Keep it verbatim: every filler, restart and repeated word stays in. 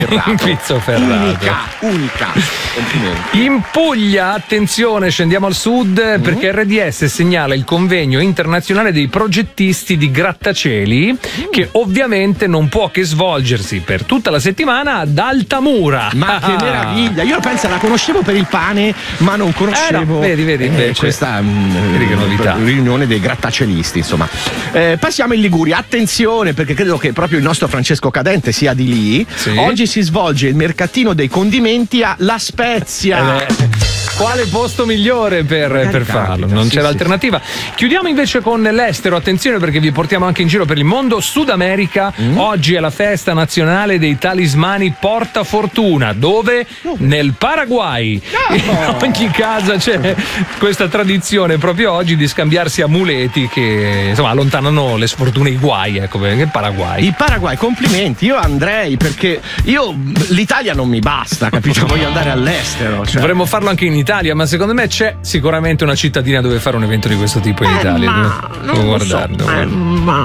Pizzoferrato. Unica, unica. Complimenti. In Puglia, attenzione, scendiamo al sud mm-hmm. perché R D S segnala il convegno internazionale dei progettisti di grattacieli mm. che ovviamente non può che svolgersi per tutta la settimana ad Altamura. Ma che meraviglia! Io penso la conoscevo per il pane, ma non conoscevo. Eh no, vedi, vedi, invece. Eh, questa mh, vedi che novità. riunione dei grattacelisti, insomma. Eh, passiamo in Liguria, attenzione, perché credo che proprio il nostro Francesco Cadente sia di lì. Sì. Oggi si svolge il mercatino dei condimenti a La Spezia. Eh, quale posto migliore per, per farlo? Non sì, c'è sì, l'alternativa. Chiudiamo invece con l'estero, attenzione perché vi portiamo anche in giro per il mondo. Sud America, mm. oggi è la festa nazionale dei talismani porta fortuna. Dove? No. Nel Paraguay. No. In ogni casa c'è questa tradizione proprio oggi di scambiarsi amuleti che insomma allontanano le sfortune e i guai, ecco, perché il Paraguay. Il Paraguay, complimenti, io andrei perché io l'Italia non mi basta, capito? Voglio andare all'estero. Cioè. Dovremmo farlo anche in Italia, ma secondo me c'è sicuramente una cittadina dove fare un evento di questo tipo in eh, Italia. Ma, devo, devo guardarlo. So, eh, ma